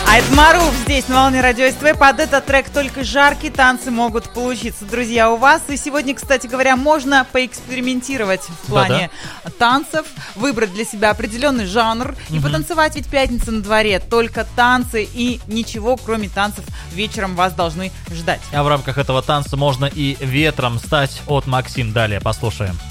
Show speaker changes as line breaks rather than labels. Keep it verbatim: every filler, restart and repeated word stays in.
Айд Маруф здесь на волне Радио СТВ. Под этот трек только жаркие танцы могут получиться, друзья, у вас. И сегодня, кстати говоря, можно поэкспериментировать в плане Да-да. танцев, выбрать для себя определенный жанр угу. и потанцевать, ведь пятница на дворе. Только танцы и ничего, кроме танцев, вечером вас должны ждать.
А в рамках этого танца можно и ветром стать от Максим. Далее послушаем.